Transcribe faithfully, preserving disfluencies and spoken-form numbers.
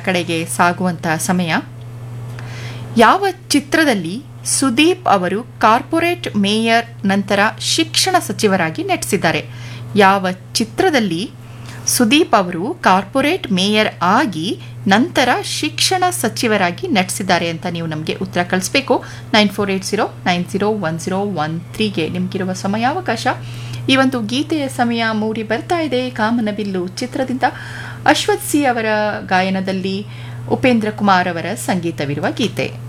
ಕಡೆಗೆ ಸಾಗುವಂತಹ ಸಮಯ. ಯಾವ ಚಿತ್ರದಲ್ಲಿ ಸುದೀಪ್ ಅವರು ಕಾರ್ಪೊರೇಟ್ ಮೇಯರ್ ನಂತರ ಶಿಕ್ಷಣ ಸಚಿವರಾಗಿ ನಟಿಸಿದ್ದಾರೆ? ಯಾವ ಚಿತ್ರದಲ್ಲಿ ಸುದೀಪ್ ಅವರು ಕಾರ್ಪೊರೇಟ್ ಮೇಯರ್ ಆಗಿ ನಂತರ ಶಿಕ್ಷಣ ಸಚಿವರಾಗಿ ನಟಿಸಿದ್ದಾರೆ ಅಂತ ನೀವು ನಮಗೆ ಉತ್ತರ ಕಳಿಸ್ಬೇಕು. Nine four eight zero nine zero one zero one ತ್ರೀಗೆ ನಿಮಗಿರುವ ಸಮಯಾವಕಾಶ. ಈ ಒಂದು ಗೀತೆಯ ಸಮಯ ಮೂಡಿ ಬರ್ತಾ ಇದೆ ಕಾಮನಬಿಲ್ಲು ಚಿತ್ರದಿಂದ. ಅಶ್ವಥ್ ಸಿ ಅವರ ಗಾಯನದಲ್ಲಿ ಉಪೇಂದ್ರ ಕುಮಾರ್ ಅವರ ಸಂಗೀತವಿರುವ ಗೀತೆ.